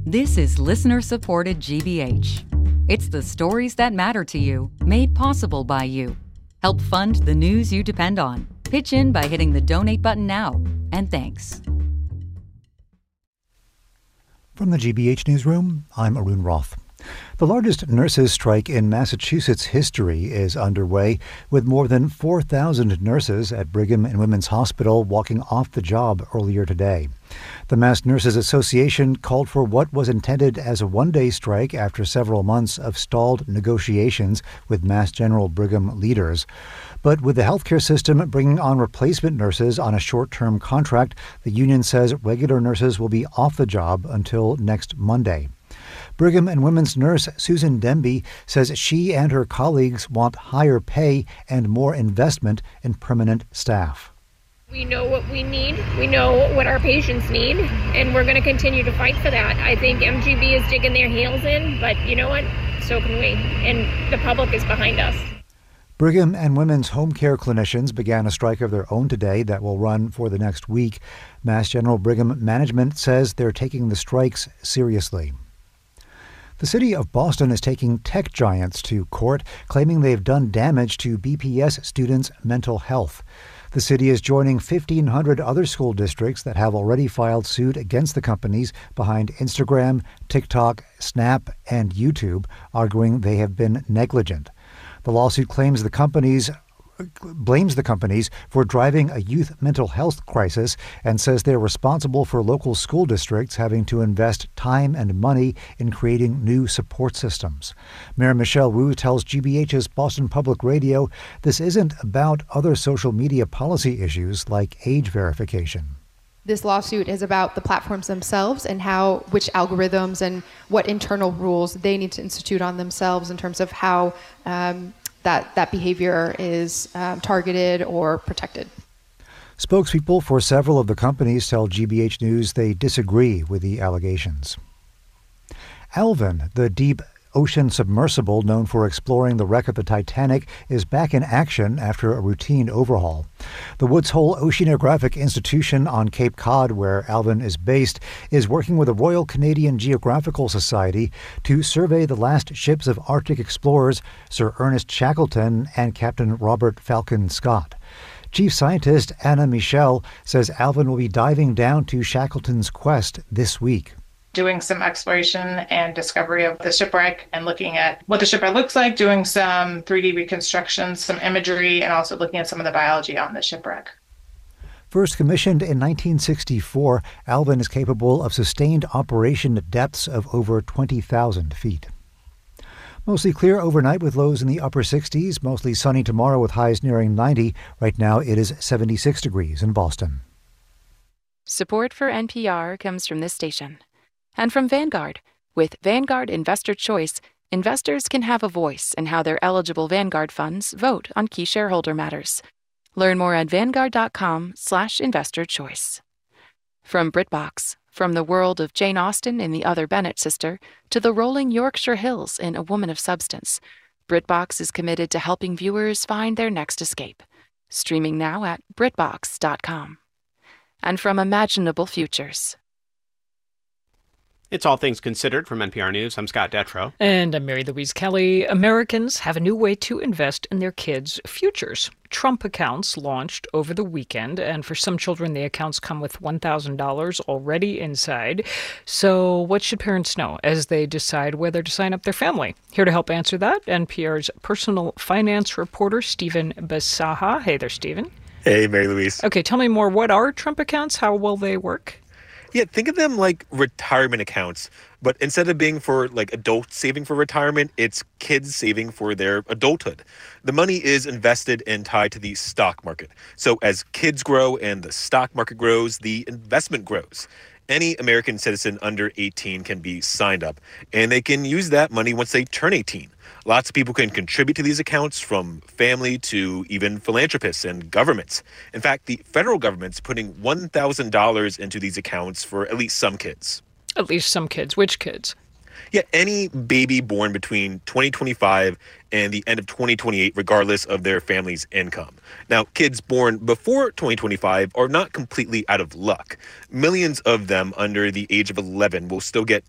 This is listener-supported GBH. It's the stories that matter to you, made possible by you. Help fund the news you depend on. Pitch in by hitting the donate button now. And thanks. From the GBH Newsroom, I'm Arun Roth. The largest nurses' strike in Massachusetts history is underway, with more than 4,000 nurses at Brigham and Women's Hospital walking off the job earlier today. The Mass Nurses Association called for what was intended as a one-day strike after several months of stalled negotiations with Mass General Brigham leaders. But with the healthcare system bringing on replacement nurses on a short-term contract, the union says regular nurses will be off the job until next Monday. Brigham and Women's nurse Susan Demby says she and her colleagues want higher pay and more investment in permanent staff. We know what we need, we know what our patients need, and we're going to continue to fight for that. I think MGB is digging their heels in, but you know what? So can we, and the public is behind us. Brigham and Women's home care clinicians began a strike of their own today that will run for the next week. Mass General Brigham management says they're taking the strikes seriously. The city of Boston is taking tech giants to court, claiming they've done damage to BPS students' mental health. The city is joining 1,500 other school districts that have already filed suit against the companies behind Instagram, TikTok, Snap, and YouTube, arguing they have been negligent. The lawsuit blames the companies for driving a youth mental health crisis and says they're responsible for local school districts having to invest time and money in creating new support systems. Mayor Michelle Wu tells GBH's Boston Public Radio this isn't about other social media policy issues like age verification. This lawsuit is about the platforms themselves and which algorithms and what internal rules they need to institute on themselves in terms of how that behavior is targeted or protected. Spokespeople for several of the companies tell GBH News they disagree with the allegations. Alvin, the deep ocean submersible known for exploring the wreck of the Titanic, is back in action after a routine overhaul. The Woods Hole Oceanographic Institution on Cape Cod, where Alvin is based, is working with the Royal Canadian Geographical Society to survey the last ships of Arctic explorers Sir Ernest Shackleton and Captain Robert Falcon Scott. Chief Scientist Anna Michel says Alvin will be diving down to Shackleton's quest this week. Doing some exploration and discovery of the shipwreck and looking at what the shipwreck looks like, doing some 3D reconstruction, some imagery, and also looking at some of the biology on the shipwreck. First commissioned in 1964, Alvin is capable of sustained operation at depths of over 20,000 feet. Mostly clear overnight with lows in the upper 60s, mostly sunny tomorrow with highs nearing 90. Right now it is 76 degrees in Boston. Support for NPR comes from this station. And from Vanguard. With Vanguard Investor Choice, investors can have a voice in how their eligible Vanguard funds vote on key shareholder matters. Learn more at Vanguard.com/investorchoice. From BritBox, from the world of Jane Austen in The Other Bennet Sister to the rolling Yorkshire Hills in A Woman of Substance, BritBox is committed to helping viewers find their next escape. Streaming now at BritBox.com. And from Imaginable Futures. It's All Things Considered from NPR News. I'm Scott Detrow. And I'm Mary Louise Kelly. Americans have a new way to invest in their kids' futures. Trump accounts launched over the weekend, and for some children, the accounts come with $1,000 already inside. So what should parents know as they decide whether to sign up their family? Here to help answer that, NPR's personal finance reporter, Stephen Basaha. Hey there, Stephen. Hey, Mary Louise. Okay, tell me more. What are Trump accounts? How will they work? Yeah, think of them like retirement accounts, but instead of being for like adults saving for retirement, it's kids saving for their adulthood. The money is invested and tied to the stock market. So as kids grow and the stock market grows, the investment grows. Any American citizen under 18 can be signed up, and they can use that money once they turn 18. Lots of people can contribute to these accounts, from family to even philanthropists and governments. In fact, the federal government's putting $1,000 into these accounts for at least some kids. At least some kids. Which kids? Yeah, any baby born between 2025 and the end of 2028, regardless of their family's income. Now, kids born before 2025 are not completely out of luck. Millions of them under the age of 11 will still get